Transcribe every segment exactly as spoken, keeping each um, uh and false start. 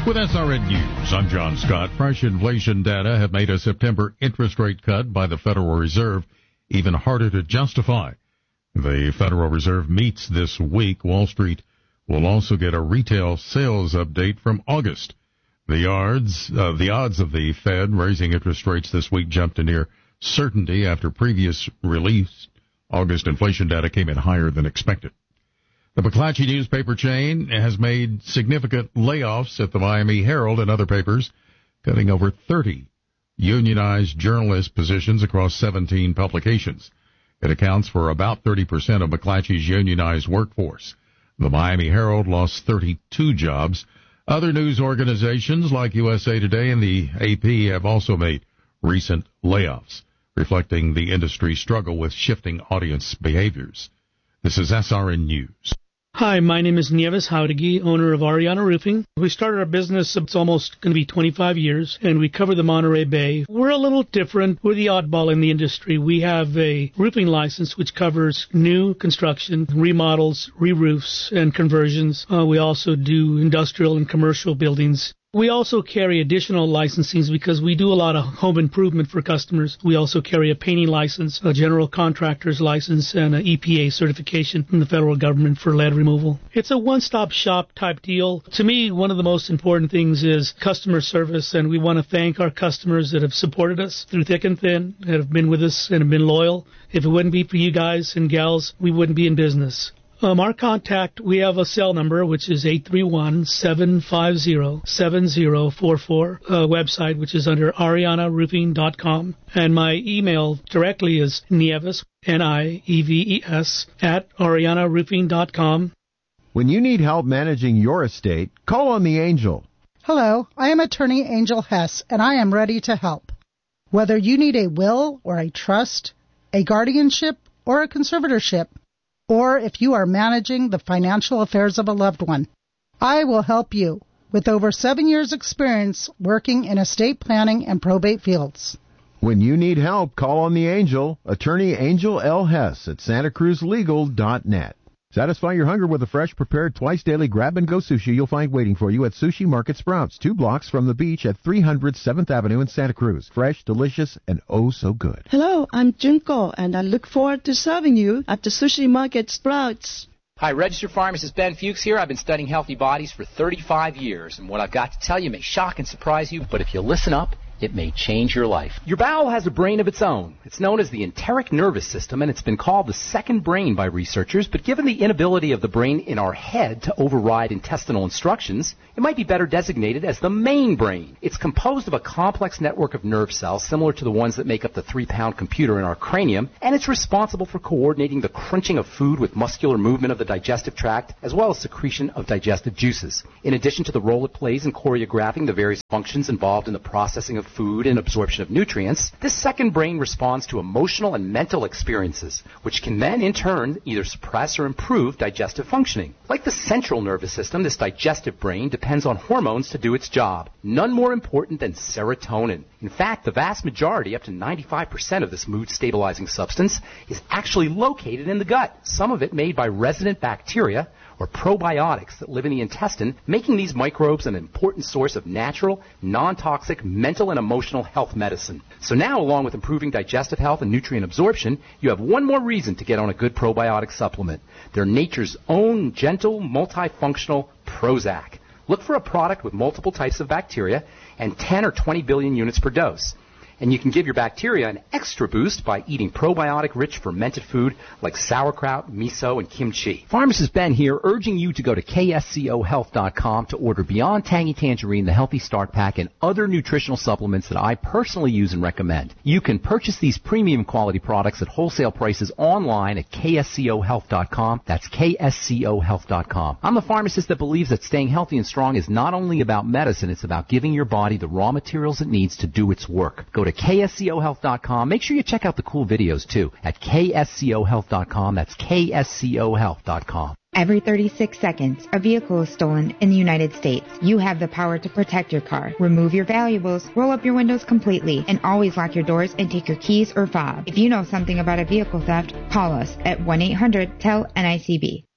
With S R N News, I'm John Scott. Fresh inflation data have made a September interest rate cut by the Federal Reserve even harder to justify. The Federal Reserve meets this week. Wall Street will also get a retail sales update from August. The odds, uh, the odds of the Fed raising interest rates this week jumped to near certainty after previous release. August inflation data came in higher than expected. The McClatchy newspaper chain has made significant layoffs at the Miami Herald and other papers, cutting over thirty unionized journalist positions across seventeen publications. It accounts for about thirty percent of McClatchy's unionized workforce. The Miami Herald lost thirty-two jobs. Other news organizations like U S A Today and the A P have also made recent layoffs, reflecting the industry's struggle with shifting audience behaviors. This is S R N News. Hi, my name is Nieves Jauregui, owner of Ariana Roofing. We started our business, it's almost going to be twenty-five years, and we cover the Monterey Bay. We're a little different. We're the oddball in the industry. We have a roofing license which covers new construction, remodels, re-roofs, and conversions. Uh, we also do industrial and commercial buildings. We also carry additional licensings because we do a lot of home improvement for customers. We also carry a painting license, a general contractor's license, and an E P A certification from the federal government for lead removal. It's a one-stop shop type deal. To me, one of the most important things is customer service, and we want to thank our customers that have supported us through thick and thin, that have been with us and have been loyal. If it wouldn't be for you guys and gals, we wouldn't be in business. Um, our contact, we have a cell number, which is eight three one, seven five zero, seven zero four four, a website, which is under ariana roofing dot com. And my email directly is Nieves, N I E V E S, at ariana roofing dot com. When you need help managing your estate, call on the Angel. Hello, I am attorney Angel Hess, and I am ready to help. Whether you need a will or a trust, a guardianship, or a conservatorship, or if you are managing the financial affairs of a loved one, I will help you with over seven years' experience working in estate planning and probate fields. When you need help, call on the Angel, attorney Angel L. Hess at santa cruz legal dot net. Satisfy your hunger with a fresh, prepared, twice-daily grab-and-go sushi you'll find waiting for you at Sushi Market Sprouts, two blocks from the beach at three hundred seventh Avenue in Santa Cruz. Fresh, delicious, and oh so good. Hello, I'm Junko, and I look forward to serving you at the Sushi Market Sprouts. Hi, registered pharmacist Ben Fuchs here. I've been studying healthy bodies for thirty-five years, and what I've got to tell you may shock and surprise you, but if you listen up, it may change your life. Your bowel has a brain of its own. It's known as the enteric nervous system, and it's been called the second brain by researchers, but given the inability of the brain in our head to override intestinal instructions, it might be better designated as the main brain. It's composed of a complex network of nerve cells similar to the ones that make up the three-pound computer in our cranium, and it's responsible for coordinating the crunching of food with muscular movement of the digestive tract, as well as secretion of digestive juices. In addition to the role it plays in choreographing the various functions involved in the processing of food and absorption of nutrients, this second brain responds to emotional and mental experiences, which can then in turn either suppress or improve digestive functioning. Like the central nervous system, this digestive brain depends on hormones to do its job, none more important than serotonin. In fact, the vast majority, up to ninety-five percent of this mood-stabilizing substance, is actually located in the gut, some of it made by resident bacteria or probiotics that live in the intestine, making these microbes an important source of natural, non-toxic mental and emotional health medicine. So now, along with improving digestive health and nutrient absorption, you have one more reason to get on a good probiotic supplement. They're nature's own gentle, multifunctional Prozac. Look for a product with multiple types of bacteria and ten or twenty billion units per dose. And you can give your bacteria an extra boost by eating probiotic-rich fermented food like sauerkraut, miso, and kimchi. Pharmacist Ben here, urging you to go to K S C O health dot com to order Beyond Tangy Tangerine, the Healthy Start Pack, and other nutritional supplements that I personally use and recommend. You can purchase these premium quality products at wholesale prices online at K S C O health dot com. That's K S C O health dot com. I'm the pharmacist that believes that staying healthy and strong is not only about medicine, it's about giving your body the raw materials it needs to do its work. Go to K S C O health dot com. Make sure you check out the cool videos, too, at K S C O health dot com. That's K S C O health dot com. Every thirty-six seconds, a vehicle is stolen in the United States. You have the power to protect your car. Remove your valuables, roll up your windows completely, and always lock your doors and take your keys or fob. If you know something about a vehicle theft, call us at one eight hundred T E L N I C B.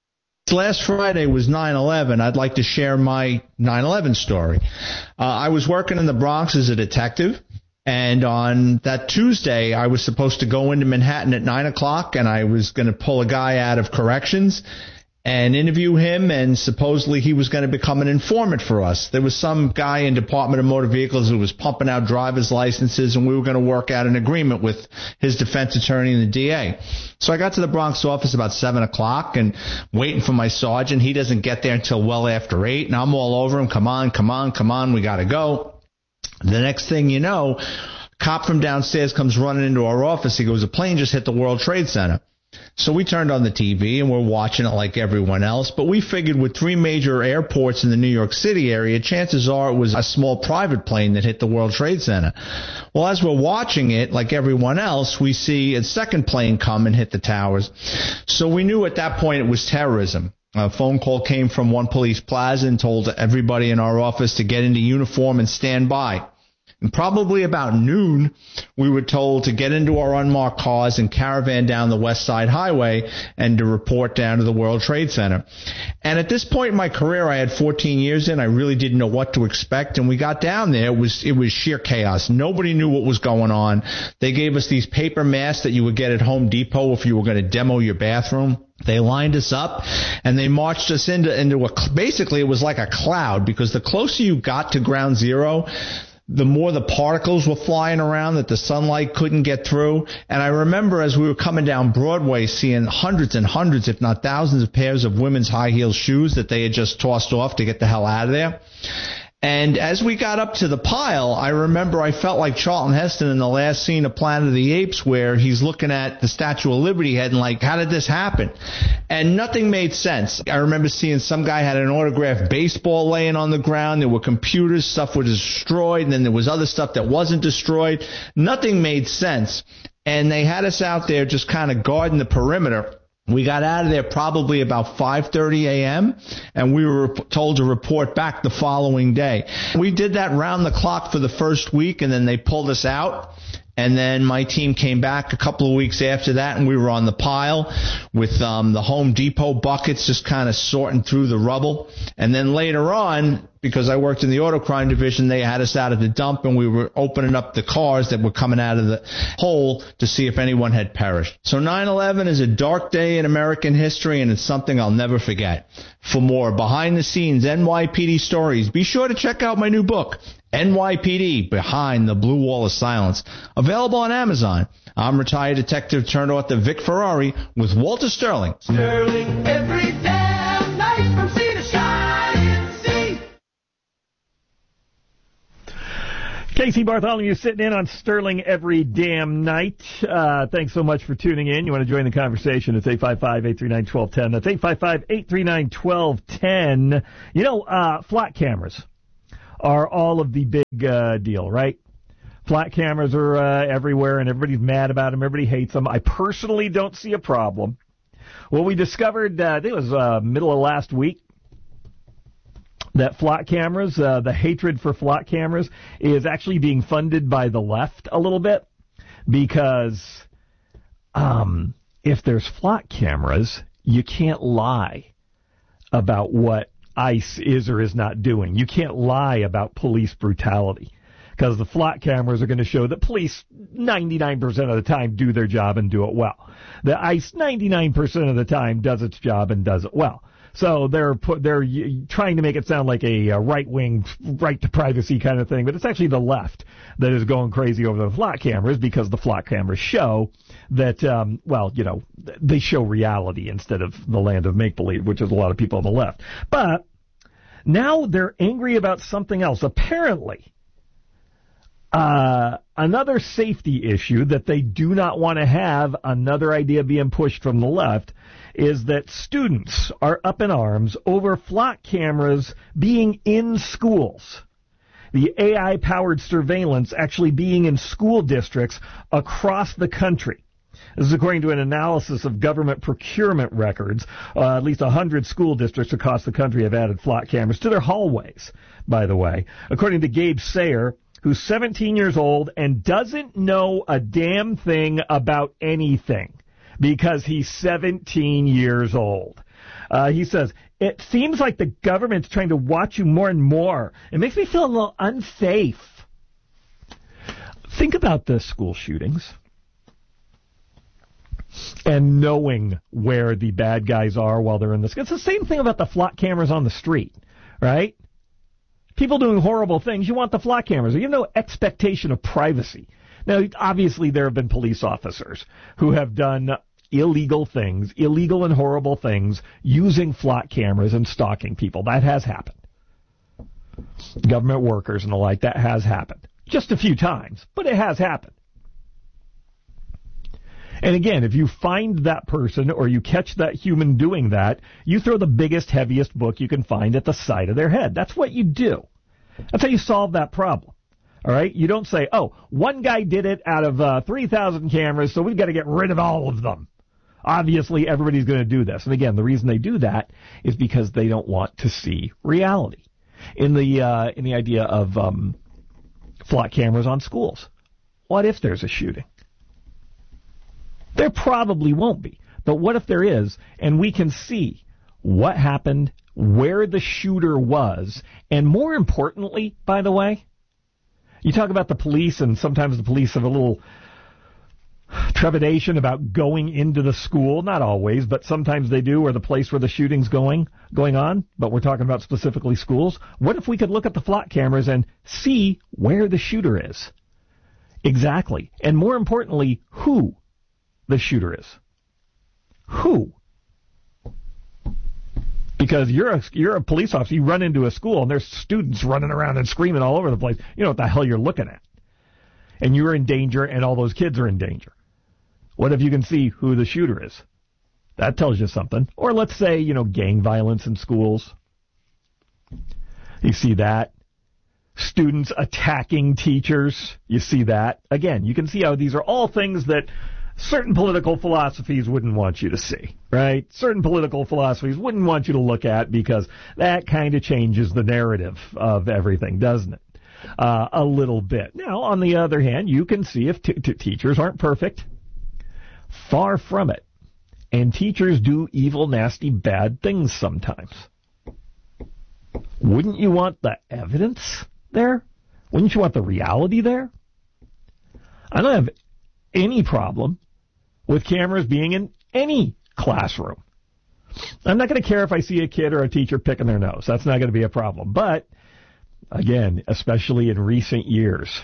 Last Friday was nine eleven. I'd like to share my nine eleven story. Uh, I was working in the Bronx as a detective, and on that Tuesday, I was supposed to go into Manhattan at nine o'clock, and I was going to pull a guy out of corrections and interview him, and supposedly he was going to become an informant for us. There was some guy in Department of Motor Vehicles who was pumping out driver's licenses, and we were going to work out an agreement with his defense attorney and the D A. So I got to the Bronx office about seven o'clock and waiting for my sergeant. He doesn't get there until well after eight, and I'm all over him. Come on, come on, come on, we got to go. The next thing you know, a cop from downstairs comes running into our office. He goes, a plane just hit the World Trade Center. So we turned on the T V, and we're watching it like everyone else. But we figured with three major airports in the New York City area, chances are it was a small private plane that hit the World Trade Center. Well, as we're watching it, like everyone else, we see a second plane come and hit the towers. So we knew at that point it was terrorism. A phone call came from One Police Plaza and told everybody in our office to get into uniform and stand by. And probably about noon, we were told to get into our unmarked cars and caravan down the West Side Highway and to report down to the World Trade Center. And at this point in my career, I had fourteen years in. I really didn't know what to expect. And we got down there. It was, it was sheer chaos. Nobody knew what was going on. They gave us these paper masks that you would get at Home Depot if you were going to demo your bathroom. They lined us up, and they marched us into, into a, basically it was like a cloud, because the closer you got to ground zero, the more the particles were flying around that the sunlight couldn't get through. And I remember as we were coming down Broadway seeing hundreds and hundreds, if not thousands of pairs of women's high-heel shoes that they had just tossed off to get the hell out of there. And as we got up to the pile, I remember I felt like Charlton Heston in the last scene of Planet of the Apes, where he's looking at the Statue of Liberty head and like, how did this happen? And nothing made sense. I remember seeing some guy had an autographed baseball laying on the ground. There were computers, stuff was destroyed, and then there was other stuff that wasn't destroyed. Nothing made sense. And they had us out there just kind of guarding the perimeter. We got out of there probably about five thirty a.m., and we were told to report back the following day. We did that round the clock for the first week, and then they pulled us out. And then my team came back a couple of weeks after that, and we were on the pile with um, the Home Depot buckets just kind of sorting through the rubble. And then later on, because I worked in the auto crime division, they had us out at the dump, and we were opening up the cars that were coming out of the hole to see if anyone had perished. So nine eleven is a dark day in American history, and it's something I'll never forget. For more behind-the-scenes N Y P D stories, be sure to check out my new book, N Y P D, Behind the Blue Wall of Silence, available on Amazon. I'm retired detective turned author Vic Ferrari with Walter Sterling. Sterling every damn night from sea to shining sea. Casey Bartholomew sitting in on Sterling every damn night. Uh, thanks so much for tuning in. You want to join the conversation? It's eight five five, eight three nine, one two one zero. That's eight five five, eight three nine, one two one zero. You know, uh, flat cameras are all of the big uh, deal, right? Flat cameras are uh, everywhere, and everybody's mad about them. Everybody hates them. I personally don't see a problem. Well, we discovered, uh, I think it was uh, middle of last week, that flat cameras, uh, the hatred for flat cameras, is actually being funded by the left a little bit, because um, if there's flat cameras, you can't lie about what ICE is or is not doing. You can't lie about police brutality, because the flat cameras are going to show that police ninety-nine percent of the time do their job and do it well. The ICE ninety-nine percent of the time does its job and does it well. So they're put, they're trying to make it sound like a, a right-wing, right to privacy kind of thing, but it's actually the left that is going crazy over the flat cameras, because the flat cameras show that, um, well, you know, they show reality instead of the land of make-believe, which is a lot of people on the left. But now they're angry about something else. Apparently, uh, another safety issue that they do not want to have, another idea being pushed from the left, is that students are up in arms over flat cameras being in schools. The A I-powered surveillance actually being in school districts across the country. This is according to an analysis of government procurement records. Uh, at least one hundred school districts across the country have added flat cameras to their hallways, by the way. According to Gabe Sayer, who's seventeen years old and doesn't know a damn thing about anything, because he's seventeen years old. Uh, he says, it seems like the government's trying to watch you more and more. It makes me feel a little unsafe. Think about the school shootings and knowing where the bad guys are while they're in the school. It's the same thing about the flock cameras on the street, right? People doing horrible things, you want the flock cameras. You have no expectation of privacy. Now, obviously, there have been police officers who have done illegal things, illegal and horrible things, using flock cameras and stalking people. That has happened. Government workers and the like, that has happened. Just a few times, but it has happened. And again, if you find that person or you catch that human doing that, you throw the biggest, heaviest book you can find at the side of their head. That's what you do. That's how you solve that problem. All right? You don't say, oh, one guy did it out of uh, three thousand cameras, so we've got to get rid of all of them. Obviously, everybody's going to do this. And again, the reason they do that is because they don't want to see reality. In the uh, in the idea of um, flock cameras on schools, what if there's a shooting? There probably won't be. But what if there is, and we can see what happened, where the shooter was, and more importantly, by the way, you talk about the police, and sometimes the police have a little trepidation about going into the school. Not always, but sometimes they do, or the place where the shooting's going going on. But we're talking about specifically schools. What if we could look at the flock cameras and see where the shooter is? Exactly. And more importantly, who the shooter is. Who? Because you're a, you're a police officer, you run into a school, and there's students running around and screaming all over the place. You know what the hell you're looking at. And you're in danger, and all those kids are in danger. What if you can see who the shooter is? That tells you something. Or let's say, you know, gang violence in schools. You see that. Students attacking teachers. You see that. Again, you can see how these are all things that certain political philosophies wouldn't want you to see, right? Certain political philosophies wouldn't want you to look at because that kind of changes the narrative of everything, doesn't it? Uh, a little bit. Now, on the other hand, you can see if t- t- teachers aren't perfect. Far from it. And teachers do evil, nasty, bad things sometimes. Wouldn't you want the evidence there? Wouldn't you want the reality there? I don't have any problem with cameras being in any classroom. I'm not going to care if I see a kid or a teacher picking their nose. That's not going to be a problem. But, again, especially in recent years,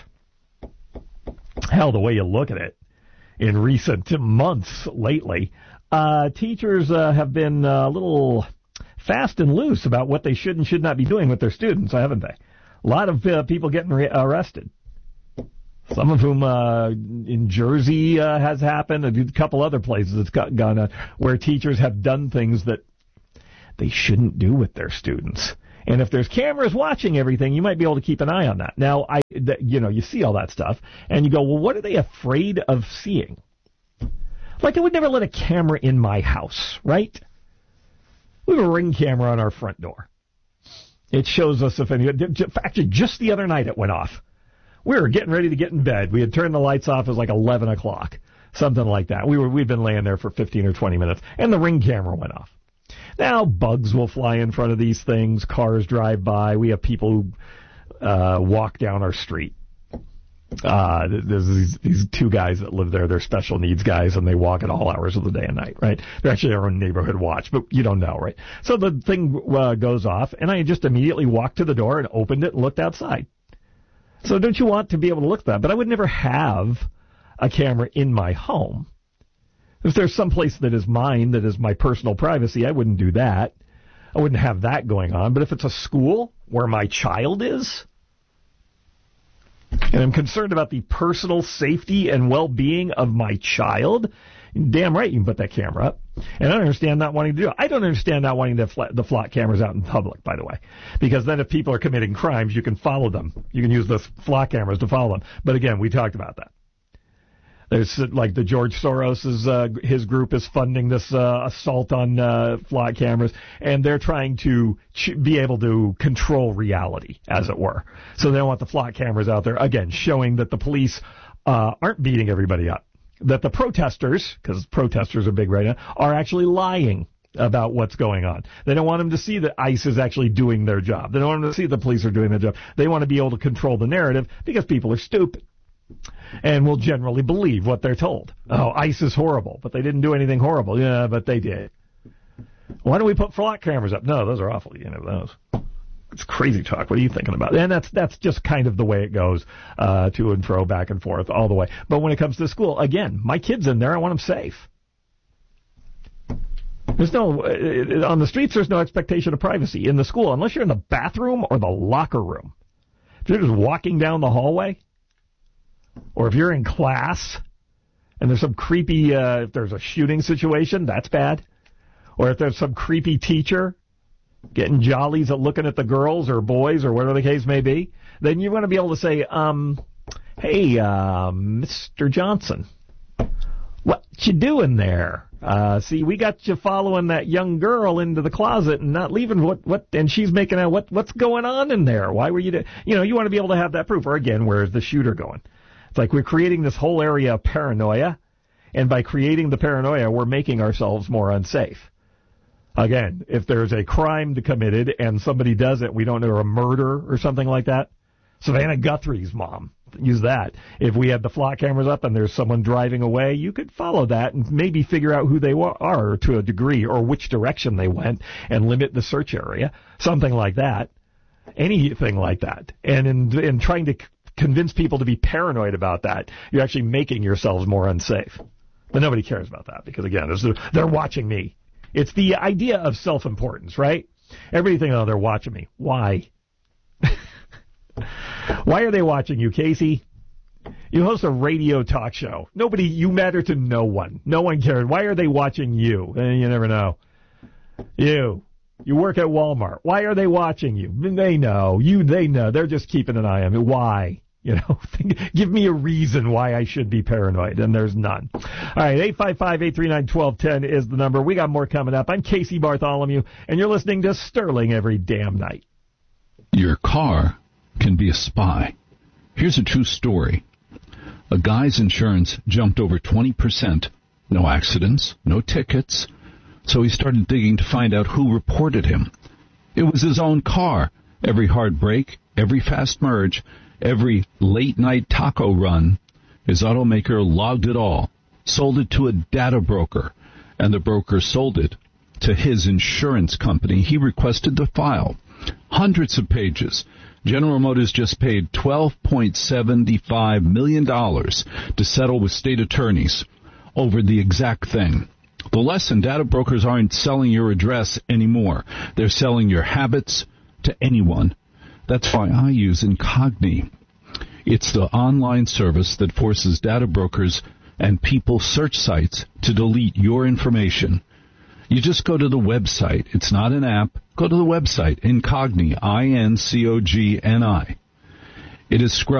hell, the way you look at it, in recent months lately, uh, teachers uh, have been a little fast and loose about what they should and should not be doing with their students, haven't they? A lot of uh, people getting re- arrested. Some of whom uh, in Jersey uh, has happened, a couple other places it's got, gone on, where teachers have done things that they shouldn't do with their students. And if there's cameras watching everything, you might be able to keep an eye on that. Now, I, th- you know, you see all that stuff, and you go, well, what are they afraid of seeing? Like, I would never let a camera in my house, right? We have a Ring camera on our front door. It shows us if any. Actually, just the other night it went off. We were getting ready to get in bed. We had turned the lights off. It was like eleven o'clock, something like that. We were, we'd been laying there for fifteen or twenty minutes, and the Ring camera went off. Now, bugs will fly in front of these things. Cars drive by. We have people who uh, walk down our street. Uh, there's these, these two guys that live there. They're special needs guys, and they walk at all hours of the day and night, right? They're actually our own neighborhood watch, but you don't know, right? So the thing uh, goes off, and I just immediately walked to the door and opened it and looked outside. So don't you want to be able to look at that? But I would never have a camera in my home. If there's some place that is mine, that is my personal privacy, I wouldn't do that. I wouldn't have that going on. But if it's a school where my child is, and I'm concerned about the personal safety and well-being of my child, damn right you can put that camera up. And I don't understand not wanting to do it. I don't understand not wanting the, fl- the flock cameras out in public, by the way. Because then if people are committing crimes, you can follow them. You can use the flock cameras to follow them. But again, we talked about that. There's like the George Soros's, uh, his group is funding this uh, assault on uh, flock cameras, and they're trying to ch- be able to control reality, as it were. So they don't want the flock cameras out there, again, showing that the police uh, aren't beating everybody up. That the protesters, because protesters are big right now, are actually lying about what's going on. They don't want them to see that ICE is actually doing their job. They don't want them to see the police are doing their job. They want to be able to control the narrative because people are stupid and will generally believe what they're told. Oh, ICE is horrible, but they didn't do anything horrible. Yeah, but they did. Why don't we put flock cameras up? No, those are awful. You know those. It's crazy talk. What are you thinking about? And that's that's just kind of the way it goes, uh, to and fro, back and forth, all the way. But when it comes to school, again, my kid's in there. I want them safe. There's no, on the streets, there's no expectation of privacy. In the school, unless you're in the bathroom or the locker room. If you're just walking down the hallway, or if you're in class, and there's some creepy, uh, if there's a shooting situation, that's bad. Or if there's some creepy teacher getting jollies at looking at the girls or boys or whatever the case may be, then you want to be able to say, um, hey, uh, Mister Johnson, what you doing there? Uh, see, we got you following that young girl into the closet and not leaving. What, what, and she's making out, what, what's going on in there? Why were you, do-? you know, you want to be able to have that proof. Or again, where's the shooter going? It's like we're creating this whole area of paranoia, and by creating the paranoia, we're making ourselves more unsafe. Again, if there's a crime committed and somebody does it, we don't know, or a murder or something like that. Savannah Guthrie's mom. Use that. If we had the flock cameras up and there's someone driving away, you could follow that and maybe figure out who they are to a degree or which direction they went and limit the search area. Something like that. Anything like that. And in, in trying to c- convince people to be paranoid about that, you're actually making yourselves more unsafe. But nobody cares about that because, again, they're watching me. It's the idea of self-importance, right? Everybody thinks, oh, they're watching me. Why? Why are they watching you, Casey? You host a radio talk show. Nobody, you matter to no one. No one cares. Why are they watching you? Eh, you never know. You. You work at Walmart. Why are they watching you? They know. You, they know. They're just keeping an eye on me. Why? You know, give me a reason why I should be paranoid, and there's none. All right, eight five five, eight three nine, one two one zero is the number. We got more coming up. I'm Casey Bartholomew, and you're listening to Sterling every damn night. Your car can be a spy. Here's a true story. A guy's insurance jumped over twenty percent. No accidents, no tickets. So he started digging to find out who reported him. It was his own car. Every hard brake, every fast merge, every late-night taco run, his automaker logged it all, sold it to a data broker, and the broker sold it to his insurance company. He requested the file. Hundreds of pages. General Motors just paid twelve point seven five million dollars to settle with state attorneys over the exact thing. The lesson, data brokers aren't selling your address anymore. They're selling your habits to anyone. That's why I use Incogni. It's the online service that forces data brokers and people search sites to delete your information. You just go to the website. It's not an app. Go to the website, Incogni, I N C O G N I. It is scrubbed.